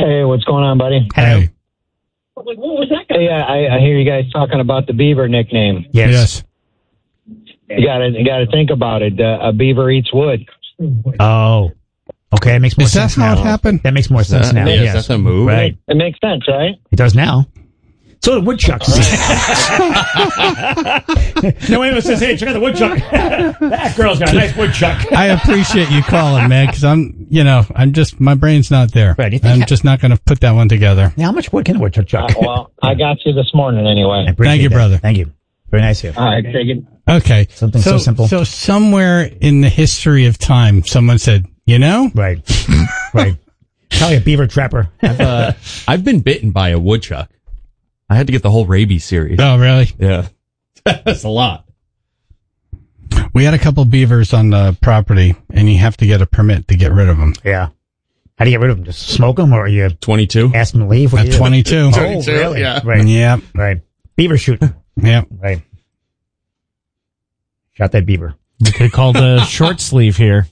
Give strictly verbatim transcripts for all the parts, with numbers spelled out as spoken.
Hey, what's going on, buddy? Hey. Hey, I, I hear you guys talking about the beaver nickname. Yes. yes. You gotta, you gotta think about it. Uh, a beaver eats wood. Oh. Okay, it makes more Is sense now. Is that how it happened? That makes more sense that, now. Yeah, yes. That's a move. Right. It makes sense, right? It does now. So the woodchucks. No one says, hey, check out the woodchuck. That girl's got a nice woodchuck. I appreciate you calling, man, because I'm, you know, I'm just, my brain's not there. Right, I'm ha- just not going to put that one together. Now, how much wood can a woodchuck chuck? Uh, well, I got you this morning anyway. Thank you, that. brother. Thank you. Very nice of you. All right, take it. Okay. Something so, so simple. So somewhere in the history of time, someone said, you know? Right. Right. Probably a beaver trapper. I've, uh, I've been bitten by a woodchuck. I had to get the whole rabies series. Oh, really? Yeah. That's a lot. We had a couple beavers on the property, and you have to get a permit to get rid of them. Yeah. How do you get rid of them? Just smoke them, or you twenty-two? ask them to leave? What do At you do? twenty-two. Oh, really? Yeah. Right. Yeah. Right. Beaver shooting. Yeah. Right. Shot that beaver. We could have called a short sleeve here.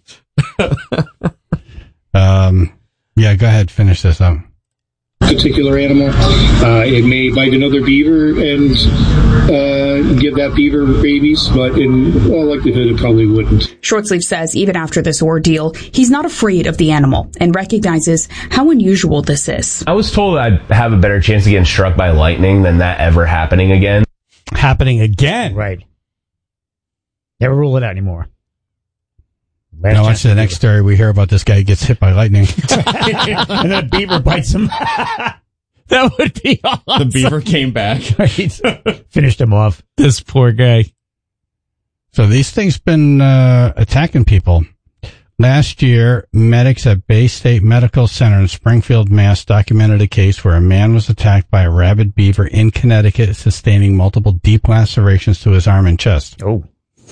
Um. Yeah, go ahead. Finish this up. Particular animal. Uh, it may bite another beaver and uh, give that beaver rabies, but in all likelihood, it probably wouldn't. Shortsleeve says even after this ordeal, he's not afraid of the animal and recognizes how unusual this is. I was told I'd have a better chance of getting struck by lightning than that ever happening again. Happening again? Right. Never rule it out anymore. Last Now, watch the next story. We hear about this guy who gets hit by lightning. And then a beaver bites him. That would be awesome. The beaver came back. Right. Finished him off. This poor guy. So these things been uh, attacking people. Last year, medics at Bay State Medical Center in Springfield, Mass. documented a case where a man was attacked by a rabid beaver in Connecticut, sustaining multiple deep lacerations to his arm and chest. Oh.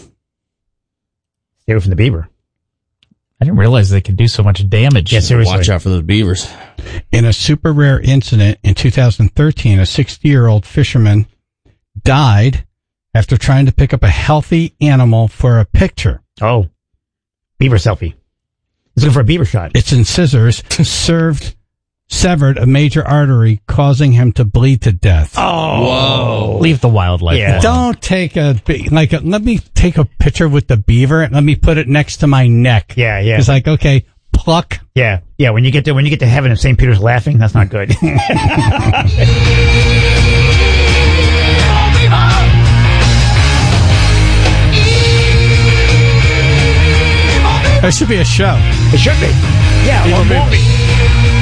Stay away from the beaver. I didn't realize they could do so much damage. Yeah, seriously. Watch out for those beavers. In a super rare incident in two thousand thirteen, a sixty-year-old fisherman died after trying to pick up a healthy animal for a picture. Oh. Beaver selfie. He's looking for a beaver shot. Its incisors served, severed a major artery, causing him to bleed to death. Oh. Whoa. Leave the wildlife Yeah. alone. Don't take a, like, a, let me take a picture with the beaver and let me put it next to my neck. Yeah, yeah. It's like, okay, pluck. Yeah. Yeah, when you get to when you get to heaven and Saint Peter's laughing, that's not good. There should be a show. It should be. Yeah, or a movie.